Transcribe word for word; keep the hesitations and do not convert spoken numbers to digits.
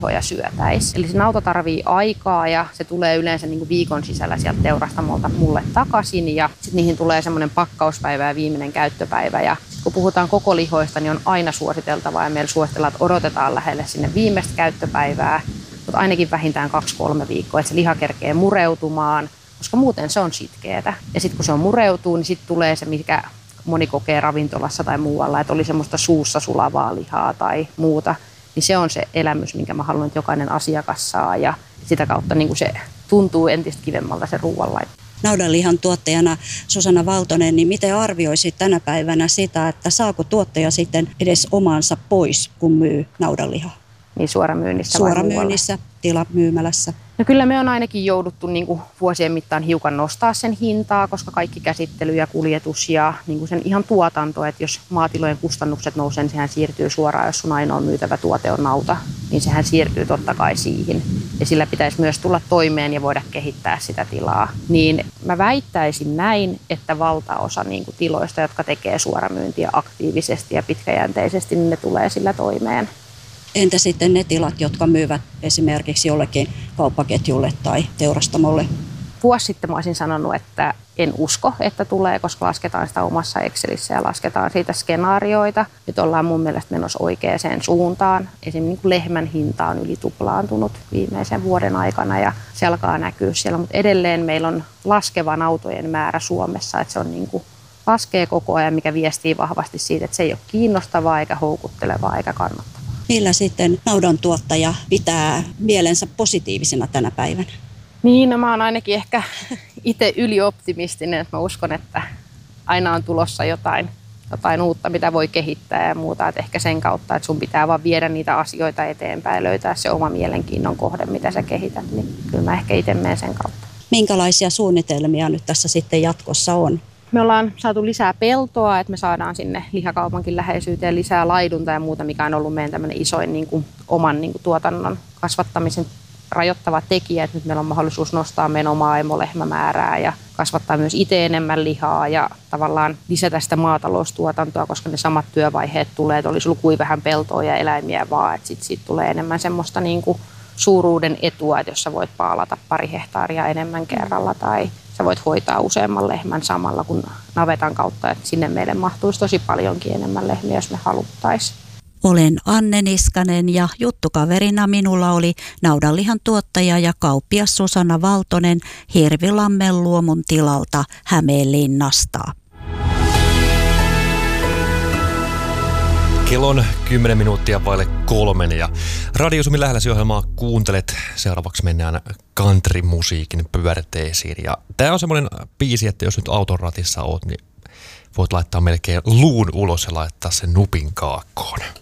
lihoja syötäisi. Eli se nauta tarvii aikaa ja se tulee yleensä niin kuin viikon sisällä sieltä teurastamolta mulle takaisin. Ja sitten niihin tulee semmoinen pakkauspäivä ja viimeinen käyttöpäivä. Ja kun puhutaan koko lihoista, niin on aina suositeltavaa ja meillä suositellaan, että odotetaan lähelle sinne viimeistä käyttöpäivää. Mutta ainakin vähintään kaksi kolme viikkoa, että se liha kerkee mureutumaan, koska muuten se on sitkeätä. Ja sitten kun se on mureutuu, niin sitten tulee se, mikä moni kokee ravintolassa tai muualla, että oli semmoista suussa sulavaa lihaa tai muuta. Niin se on se elämys, minkä mä haluan, että jokainen asiakas saa. Ja sitä kautta niin kuin se tuntuu entistä kivemmalta se ruoanlaitto. Naudanlihan tuottajana Susanna Valtonen, niin miten arvioisit tänä päivänä sitä, että saako tuottaja sitten edes omansa pois, kun myy naudanlihaa? Niin suoramyynnissä vai Suoramyynnissä, tilamyymälässä. No kyllä me on ainakin jouduttu niin kuin vuosien mittaan hiukan nostaa sen hintaa, koska kaikki käsittely ja kuljetus ja niin kuin sen ihan tuotanto, että jos maatilojen kustannukset nousee, niin sehän siirtyy suoraan, jos sun ainoa myytävä tuote on nauta, niin sehän siirtyy totta kai siihen. Ja sillä pitäisi myös tulla toimeen ja voida kehittää sitä tilaa. Niin mä väittäisin näin, että valtaosa niin kuin tiloista, jotka tekee suoramyyntiä aktiivisesti ja pitkäjänteisesti, niin ne tulee sillä toimeen. Entä sitten ne tilat, jotka myyvät esimerkiksi jollekin kauppaketjulle tai teurastamolle? Vuosi sitten mä olisin sanonut, että en usko, että tulee, koska lasketaan sitä omassa Excelissä ja lasketaan siitä skenaarioita. Nyt ollaan mun mielestä menossa oikeaan suuntaan. Esimerkiksi lehmän hinta on yli tuplaantunut viimeisen vuoden aikana ja se alkaa näkyä siellä. Mutta edelleen meillä on laskevan autojen määrä Suomessa, että se on niin kuin laskee koko ajan, mikä viestii vahvasti siitä, että se ei ole kiinnostavaa eikä houkuttelevaa eikä kannattavaa. Millä sitten naudan tuottaja pitää mielensä positiivisena tänä päivänä? Niin, no mä oon ainakin ehkä itse ylioptimistinen, että mä uskon, että aina on tulossa jotain, jotain uutta, mitä voi kehittää ja muuta. Että ehkä sen kautta, että sun pitää vaan viedä niitä asioita eteenpäin ja löytää se oma mielenkiinnon kohde, mitä sä kehität. Niin kyllä mä ehkä itse menen sen kautta. Minkälaisia suunnitelmia nyt tässä sitten jatkossa on? Me ollaan saatu lisää peltoa, että me saadaan sinne lihakaupankin läheisyyteen lisää laidunta ja muuta, mikä on ollut meidän tämmöinen isoin niin kuin, oman niin kuin, tuotannon kasvattamisen rajoittava tekijä. Että nyt meillä on mahdollisuus nostaa meidän omaa emolehmämäärää ja kasvattaa myös itse enemmän lihaa ja tavallaan lisätä sitä maataloustuotantoa, koska ne samat työvaiheet tulee, että olisi ollut kuin vähän peltoa ja eläimiä vaan, että sitten siitä tulee enemmän semmoista niin kuin, suuruuden etua, että jos sä voit paalata pari hehtaaria enemmän kerralla tai sä voit hoitaa useamman lehmän samalla kuin navetan kautta, että sinne meille mahtuisi tosi paljonkin enemmän lehmiä, jos me haluttaisiin. Olen Anne Niskanen ja juttukaverina minulla oli naudanlihan tuottaja ja kauppias Susanna Valtonen Hirvilammen luomun tilalta Hämeenlinnasta. Kello on kymmenen minuuttia vaille kolmen ja Radio Suomi lähelläsi ohjelmaa kuuntelet. Seuraavaksi mennään country-musiikin pyörteisiin. Ja tää on semmoinen biisi, että jos nyt auton ratissa oot, niin voit laittaa melkein luun ulos ja laittaa sen nupin kaakkoon.